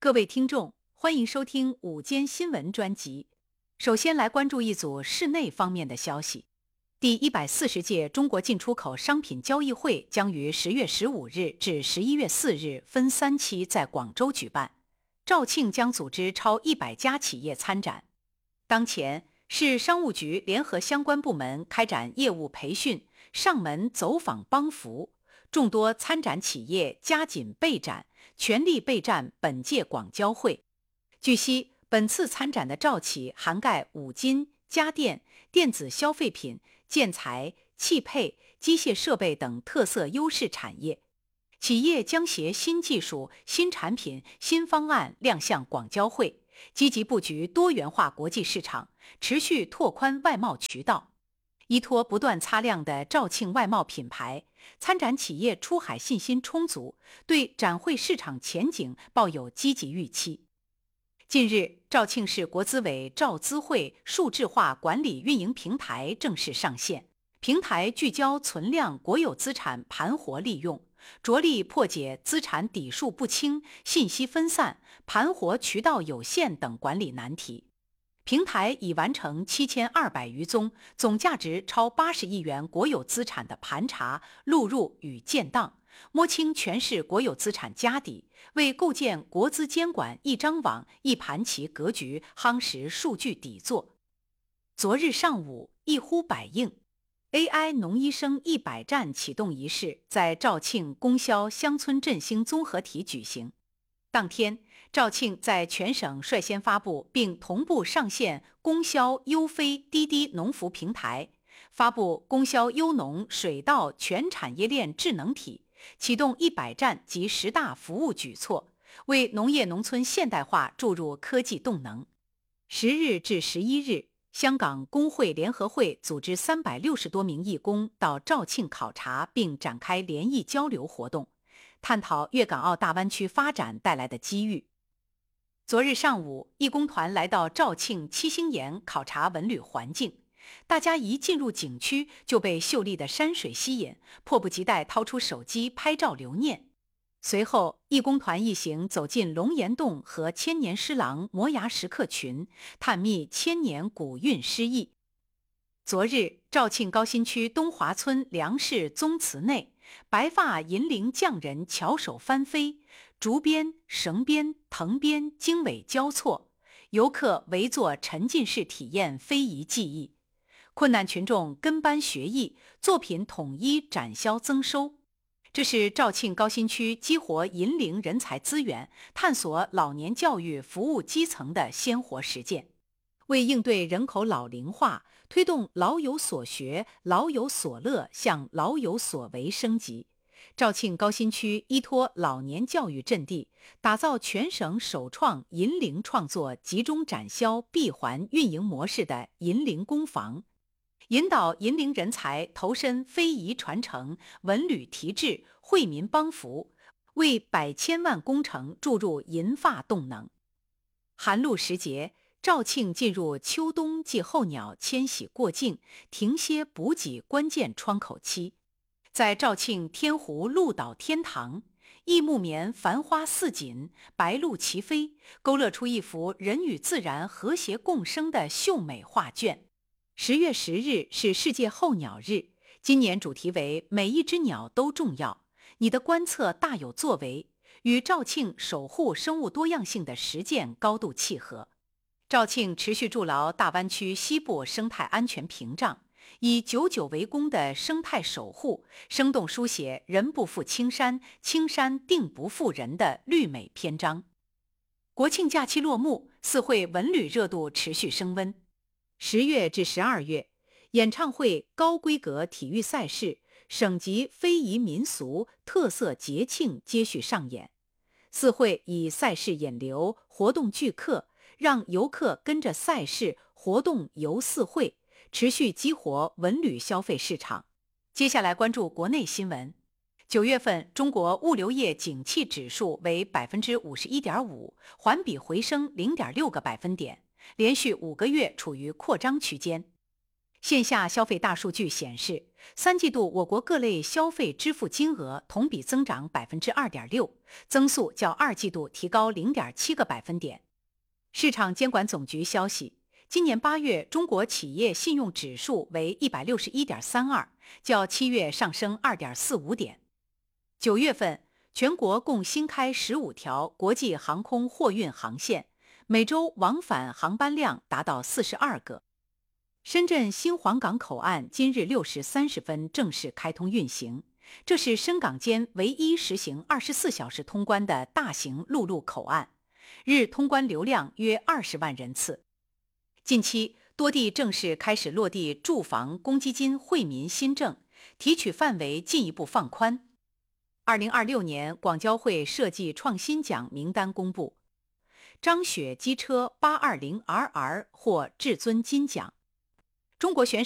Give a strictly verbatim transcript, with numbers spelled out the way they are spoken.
各位听众，欢迎收听午间新闻专辑。首先来关注一组室内方面的消息。第一百四十届中国进出口商品交易会将于十月十五日至十一月四日分三期在广州举办，肇庆将组织超一百家企业参展。当前，市商务局联合相关部门开展业务培训，上门走访帮扶，众多参展企业加紧备展，全力备战本届广交会。据悉，本次参展的肇企涵盖五金、家电、电子消费品、建材、汽配、机械设备等特色优势产业，企业将携新技术、新产品、新方案亮相广交会，积极布局多元化国际市场，持续拓宽外贸渠道。依托不断擦亮的肇庆外贸品牌，参展企业出海信心充足，对展会市场前景抱有积极预期。近日，肇庆市国资委肇资会数字化管理运营平台正式上线，平台聚焦存量国有资产盘活利用，着力破解资产底数不清、信息分散、盘活渠道有限等管理难题。平台已完成七千二百余宗，总价值超八十亿元国有资产的盘查、录入与建档，摸清全市国有资产家底，为构建国资监管一张网一盘棋格局夯实数据底座。昨日上午，一呼百应 A I 农医生一百站启动仪式在肇庆供销乡村振兴综合体举行。当天，肇庆在全省率先发布并同步上线供销优飞滴滴农服平台，发布供销优农水稻全产业链智能体，启动一百站及十大服务举措，为农业农村现代化注入科技动能。十日至十一日，香港工会联合会组织三百六十多名义工到肇庆考察，并展开联谊交流活动，探讨粤港澳大湾区发展带来的机遇。昨日上午，义工团来到肇庆七星岩考察文旅环境，大家一进入景区就被秀丽的山水吸引，迫不及待掏出手机拍照留念。随后，义工团一行走进龙岩洞和千年诗廊摩崖石刻群，探秘千年古韵诗意。昨日，肇庆高新区东华村梁氏宗祠内，白发银铃匠人巧手翻飞，竹编、绳编、藤编经纬交错，游客围坐沉浸式体验非遗技艺。困难群众跟班学艺，作品统一展销增收。这是肇庆高新区激活银铃人才资源、探索老年教育服务基层的鲜活实践。为应对人口老龄化，推动老有所学、老有所乐向老有所为升级，肇庆高新区依托老年教育阵地，打造全省首创银铃创作集中展销闭环运营模式的银铃工坊，引导银铃人才投身非遗传承、文旅提质、惠民帮扶，为百千万工程注入银发动能。寒露时节，肇庆进入秋冬季候鸟迁徙过境、停歇补给关键窗口期。在肇庆天湖鹭岛天堂，异木棉繁花似锦，白鹭齐飞，勾勒出一幅人与自然和谐共生的秀美画卷。十月十日是世界候鸟日，今年主题为每一只鸟都重要，你的观测大有作为，与肇庆守护生物多样性的实践高度契合。肇庆持续筑牢大湾区西部生态安全屏障，以久久为功的生态守护，生动书写人不负青山，青山定不负人的绿美篇章。国庆假期落幕，四会文旅热度持续升温。十月至十二月，演唱会、高规格体育赛事、省级非遗民俗特色节庆接续上演。四会以赛事引流、活动聚客，让游客跟着赛事活动游四会，持续激活文旅消费市场。接下来关注国内新闻。九月份，中国物流业景气指数为 百分之五十一点五， 环比回升 零点六个百分点，连续五个月处于扩张区间。 线下消费大数据显示，三季度我国各类消费支付金额同比增长 百分之二点六， 增速较二季度提高 零点七个百分点。市场监管总局消息，今年八月中国企业信用指数为 一百六十一点三二， 较七月上升 二点四五点。九月份，全国共新开十五条国际航空货运航线，每周往返航班量达到四十二个。深圳新皇岗口岸今日六时三十分正式开通运行，这是深港间唯一实行二十四小时通关的大型陆路口岸，日通关流量约二十万人次。近期，多地正式开始落地住房公积金惠民新政，提取范围进一步放宽。二零二六年广交会设计创新奖名单公布，张雪机车 八二零 R R 获至尊金奖。中国选手